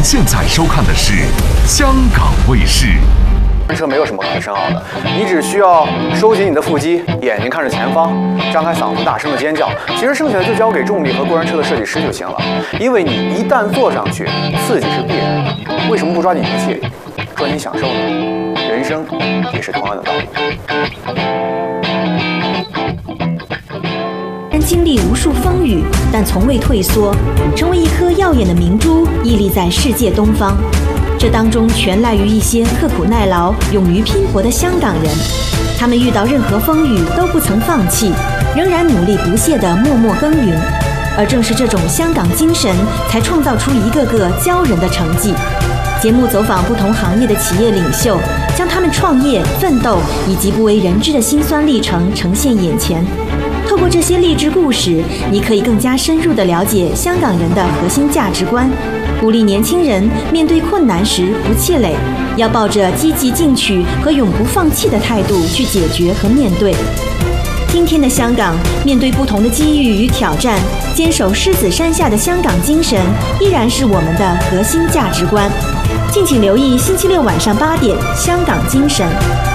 现在收看的是香港卫视。 车没有什么可深奥的，你只需要收紧你的腹肌，眼睛看着前方，张开嗓子大声的尖叫。其实剩下的就交给重力和过山车的设计师就行了，因为你一旦坐上去，刺激是必然的。为什么不抓紧一切，抓紧享受呢？人生也是同样的道理。 经历无数风雨，但从未退缩，成为一颗耀眼的明珠，屹立在世界东方。这当中全赖于一些刻苦耐劳、勇于拼搏的香港人，他们遇到任何风雨都不曾放弃，仍然努力不懈地默默耕耘。而正是这种香港精神，才创造出一个个骄人的成绩。节目走访不同行业的企业领袖，将他们创业、奋斗以及不为人知的辛酸历程呈现眼前。透过这些励志故事，你可以更加深入地了解香港人的核心价值观，鼓励年轻人面对困难时不气馁，要抱着积极进取和永不放弃的态度去解决和面对。今天的香港，面对不同的机遇与挑战，坚守狮子山下的香港精神依然是我们的核心价值观。敬请留意星期六晚上8点《香港精神》。